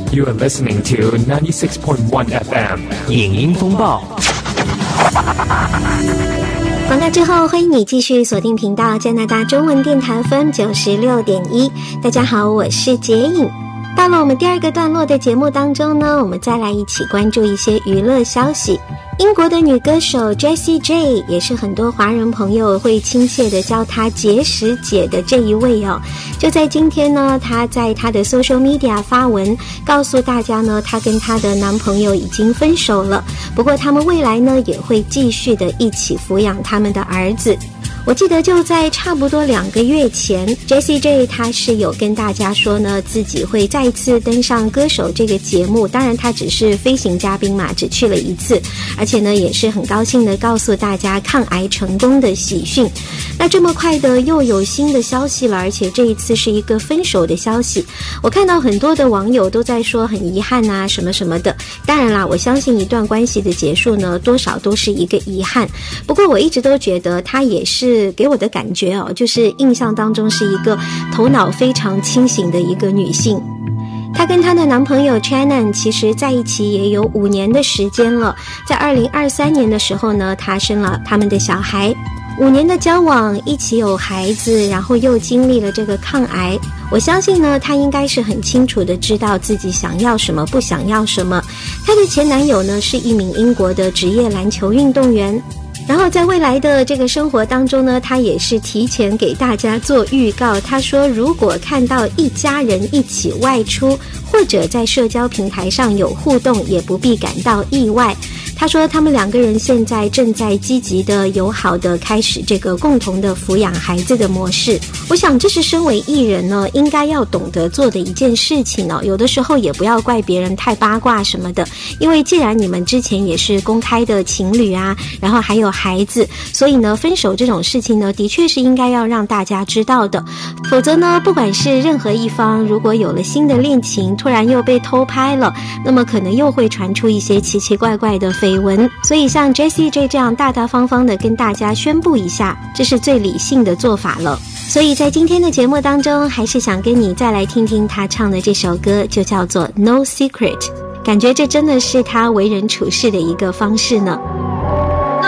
You are listening to 96.1 FM 影音风暴。 广告之后，欢迎你继续锁定频道加拿大中文电台 FM 96.1。大家好，我是洁颖。到了我们第二个段落的节目当中呢，我们再来一起关注一些娱乐消息。英国的女歌手 Jessie J 也是很多华人朋友会亲切地叫她结石姐的这一位哦。就在今天呢，她在她的 social media 发文告诉大家呢，她跟她的男朋友已经分手了，不过他们未来呢也会继续的一起抚养他们的儿子。我记得就在差不多2个月前 Jessie J 她是有跟大家说呢，自己会再次登上歌手这个节目，当然她只是飞行嘉宾嘛，只去了一次，而且呢也是很高兴的告诉大家抗癌成功的喜讯。那这么快的又有新的消息了，而且这一次是一个分手的消息。我看到很多的网友都在说很遗憾啊什么什么的，当然啦，我相信一段关系的结束呢多少都是一个遗憾，不过我一直都觉得她也是给我的感觉哦，就是印象当中是一个头脑非常清醒的一个女性。她跟她的男朋友 Shannon 其实在一起也有5年的时间了，在2023年的时候呢，她生了他们的小孩。5年的交往，一起有孩子，然后又经历了这个抗癌。我相信呢，她应该是很清楚的知道自己想要什么，不想要什么。她的前男友呢，是一名英国的职业篮球运动员。然后在未来的这个生活当中呢，他也是提前给大家做预告。他说如果看到一家人一起外出，或者在社交平台上有互动，也不必感到意外。他说他们2个人现在正在积极的友好的开始这个共同的抚养孩子的模式。我想这是身为艺人呢应该要懂得做的一件事情哦。有的时候也不要怪别人太八卦什么的，因为既然你们之前也是公开的情侣啊，然后还有孩子，所以呢分手这种事情呢的确是应该要让大家知道的。否则呢，不管是任何一方如果有了新的恋情，突然又被偷拍了，那么可能又会传出一些奇奇怪怪的绯闻。所以像 Jessie J 这样大大方方的跟大家宣布一下，这是最理性的做法了。所以在今天的节目当中，还是想跟你再来听听他唱的这首歌，就叫做 No Secret。 感觉这真的是他为人处事的一个方式呢。